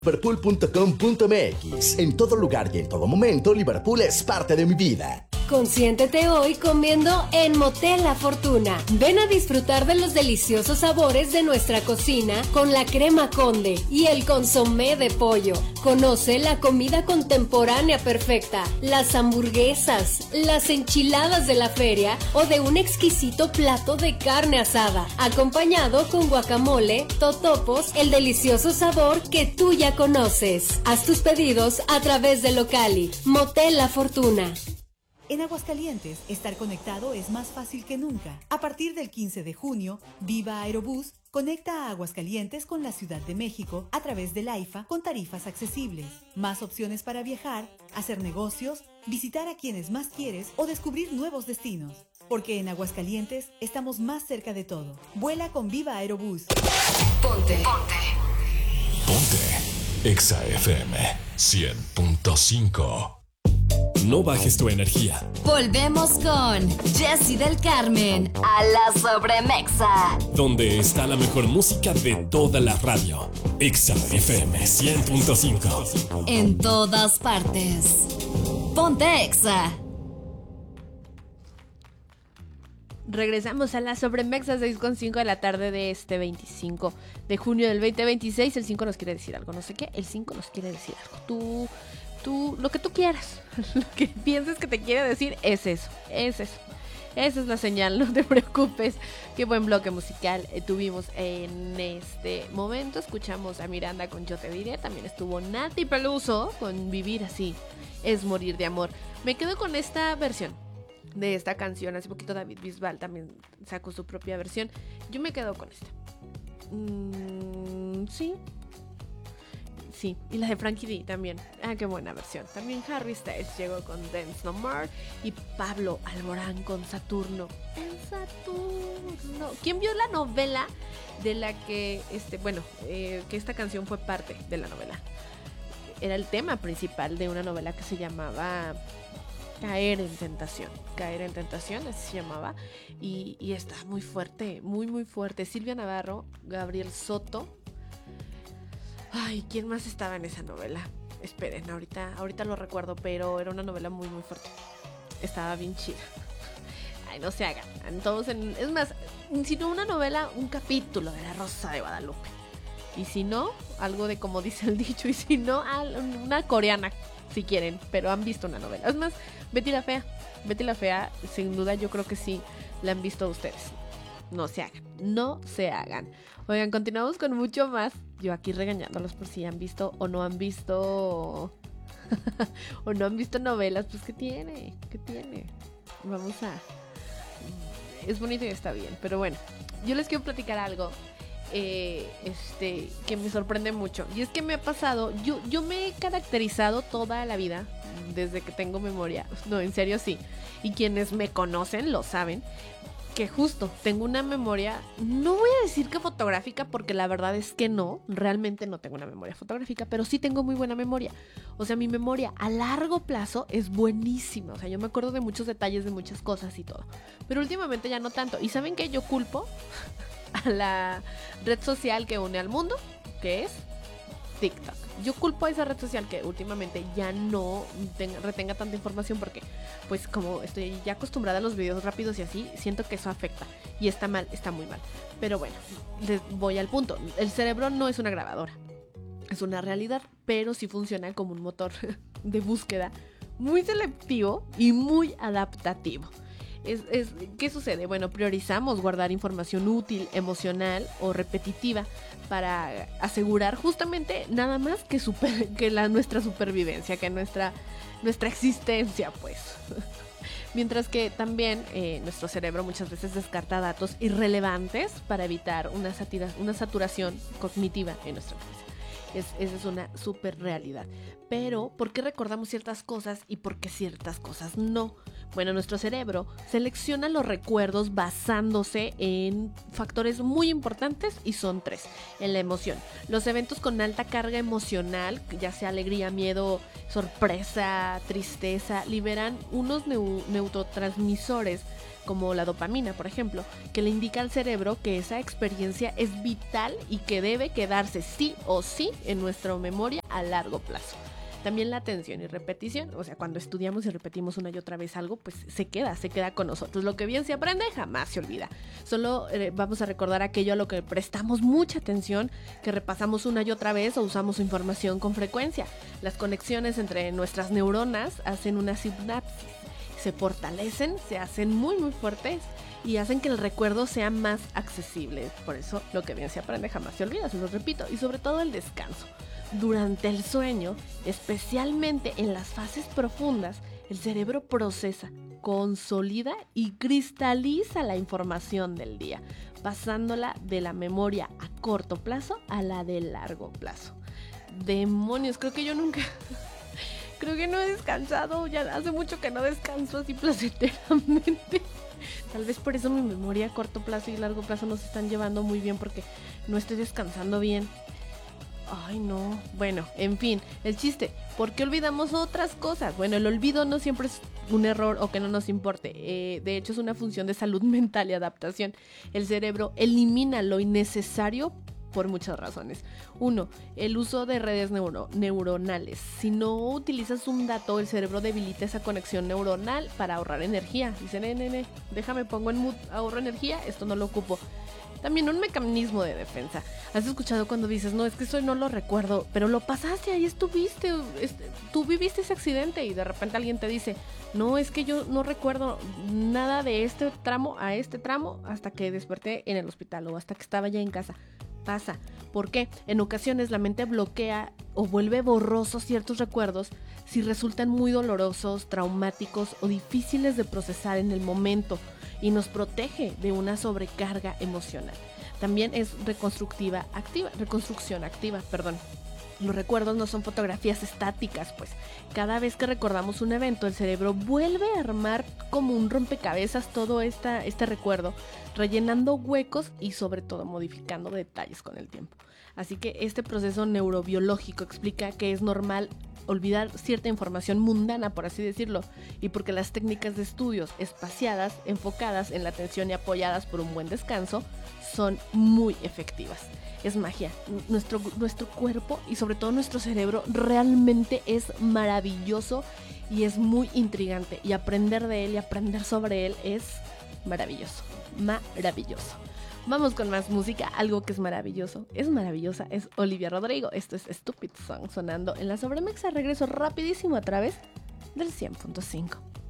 Liverpool.com.mx. En todo lugar y en todo momento, Liverpool es parte de mi vida. Consiéntete hoy comiendo en Motel La Fortuna. Ven a disfrutar de los deliciosos sabores de nuestra cocina con la crema Conde y el consomé de pollo. Conoce la comida contemporánea perfecta, las hamburguesas, las enchiladas de la feria o de un exquisito plato de carne asada, acompañado con guacamole, totopos, el delicioso sabor que tú ya conoces. Haz tus pedidos a través de Locali. Motel La Fortuna. En Aguascalientes, estar conectado es más fácil que nunca. A partir del 15 de junio, Viva Aerobús conecta a Aguascalientes con la Ciudad de México a través del AIFA con tarifas accesibles. Más opciones para viajar, hacer negocios, visitar a quienes más quieres o descubrir nuevos destinos. Porque en Aguascalientes estamos más cerca de todo. Vuela con Viva Aerobús. Ponte. Exa FM 100.5. No bajes tu energía. Volvemos con Jessy del Carmen a la Sobremexa, Donde está la mejor música de toda la radio. Exa FM 100.5. en todas partes. Ponte Exa. Regresamos a la Sobremexa 6:05 de la tarde de este 25 de junio del 2026. El 5 nos quiere decir algo, no sé qué. El 5 nos quiere decir algo. Tú, lo que tú quieras, lo que pienses que te quiere decir es eso. Esa es la señal, no te preocupes. Qué buen bloque musical tuvimos en este momento. Escuchamos a Miranda con Yo Te Diré. También estuvo Nati Peluso con Vivir Así es Morir de Amor. Me quedo con esta versión de esta canción. Hace poquito David Bisbal también sacó su propia versión. Yo me quedo con esta. Sí, y la de Frankie D también. Ah, qué buena versión. También Harry Styles llegó con Dance No More y Pablo Alborán con Saturno. En Saturno. ¿Quién vio la novela de la que, que esta canción fue parte de la novela? Era el tema principal de una novela que se llamaba Caer en Tentación. Caer en Tentación, así se llamaba. Y está muy fuerte, muy, muy fuerte. Silvia Navarro, Gabriel Soto. Ay, ¿quién más estaba en esa novela? Esperen, ahorita lo recuerdo, pero era una novela muy, muy fuerte. Estaba bien chida. Ay, no se hagan. Entonces, es más, si no una novela, un capítulo de La Rosa de Guadalupe. Y si no, algo de como dice el dicho. Y si no, una coreana, si quieren, pero han visto una novela. Es más, Betty la Fea. Betty la Fea, sin duda, yo creo que sí la han visto ustedes. No se hagan. Oigan, continuamos con mucho más. Yo aquí regañándolos por si han visto o no han visto o no han visto novelas. Pues ¿qué tiene? Vamos a... Es bonito y está bien. Pero bueno, yo les quiero platicar algo que me sorprende mucho. Y es que me ha pasado, yo me he caracterizado toda la vida, desde que tengo memoria. No, en serio sí. Y quienes me conocen lo saben, que justo tengo una memoria, no voy a decir que fotográfica, porque la verdad es que no, realmente no tengo una memoria fotográfica, pero sí tengo muy buena memoria. O sea, mi memoria a largo plazo es buenísima. O sea, yo me acuerdo de muchos detalles, de muchas cosas y todo. Pero últimamente ya no tanto. ¿Y saben qué? Yo culpo a la red social que une al mundo, que es TikTok. Yo culpo a esa red social que últimamente ya no retenga tanta información, porque pues como estoy ya acostumbrada a los videos rápidos y así, siento que eso afecta y está mal, está muy mal. Pero bueno, les voy al punto. El cerebro no es una grabadora, es una realidad, pero sí funciona como un motor de búsqueda muy selectivo y muy adaptativo. ¿Qué sucede? Bueno, priorizamos guardar información útil, emocional o repetitiva para asegurar justamente nada más que nuestra supervivencia, que nuestra existencia, pues. Mientras que también nuestro cerebro muchas veces descarta datos irrelevantes para evitar una saturación cognitiva en nuestra cabeza. Esa es una super realidad. Pero, ¿por qué recordamos ciertas cosas y por qué ciertas cosas no? Bueno, nuestro cerebro selecciona los recuerdos basándose en factores muy importantes y son 3. En la emoción, los eventos con alta carga emocional, ya sea alegría, miedo, sorpresa, tristeza, liberan unos neurotransmisores como la dopamina, por ejemplo, que le indica al cerebro que esa experiencia es vital y que debe quedarse sí o sí en nuestra memoria a largo plazo. También la atención y repetición, o sea, cuando estudiamos y repetimos una y otra vez algo, pues se queda con nosotros. Lo que bien se aprende jamás se olvida. Solo vamos a recordar aquello a lo que prestamos mucha atención, que repasamos una y otra vez o usamos información con frecuencia. Las conexiones entre nuestras neuronas hacen una sinapsis, se fortalecen, se hacen muy muy fuertes y hacen que el recuerdo sea más accesible. Por eso lo que bien se aprende jamás se olvida, se lo repito, y sobre todo el descanso. Durante el sueño, especialmente en las fases profundas, el cerebro procesa, consolida y cristaliza la información del día, pasándola de la memoria a corto plazo a la de largo plazo. Demonios, creo que no he descansado, ya hace mucho que no descanso así placenteramente. Tal vez por eso mi memoria a corto plazo y largo plazo no se están llevando muy bien, porque no estoy descansando bien. Ay, no. Bueno, en fin, el chiste, ¿por qué olvidamos otras cosas? Bueno, el olvido no siempre es un error o que no nos importe. De hecho, es una función de salud mental y adaptación. El cerebro elimina lo innecesario por muchas razones. 1. El uso de redes neuronales. Si no utilizas un dato, el cerebro debilita esa conexión neuronal para ahorrar energía. Dice, déjame, pongo en mood, ahorro energía, esto no lo ocupo. También un mecanismo de defensa. ¿Has escuchado cuando dices, no, es que eso no lo recuerdo, pero lo pasaste, ahí estuviste, tú viviste ese accidente, y de repente alguien te dice, no, es que yo no recuerdo nada de este tramo a este tramo hasta que desperté en el hospital o hasta que estaba ya en casa? Pasa. ¿Por qué? En ocasiones la mente bloquea o vuelve borrosos ciertos recuerdos si resultan muy dolorosos, traumáticos o difíciles de procesar en el momento, y nos protege de una sobrecarga emocional. También es reconstrucción activa. Los recuerdos no son fotografías estáticas, pues cada vez que recordamos un evento, el cerebro vuelve a armar como un rompecabezas todo este recuerdo, rellenando huecos y sobre todo modificando detalles con el tiempo. Así que este proceso neurobiológico explica que es normal olvidar cierta información mundana, por así decirlo, y porque las técnicas de estudios espaciadas, enfocadas en la atención y apoyadas por un buen descanso, son muy efectivas. Es magia. Nuestro cuerpo y sobre todo nuestro cerebro realmente es maravilloso y es muy intrigante, y aprender de él y aprender sobre él es maravilloso. Vamos con más música, algo que es maravillosa, es Olivia Rodrigo. Esto es Stupid Song sonando en la Sobremexa. Regreso rapidísimo a través del 100.5.